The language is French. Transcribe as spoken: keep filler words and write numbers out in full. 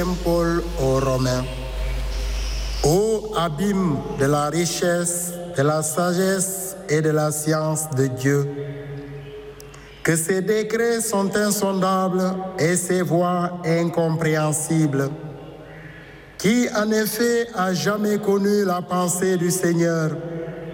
Paul aux Romains. Ô abîme de la richesse, de la sagesse et de la science de Dieu, que ses décrets sont insondables et ses voies incompréhensibles. Qui en effet a jamais connu la pensée du Seigneur?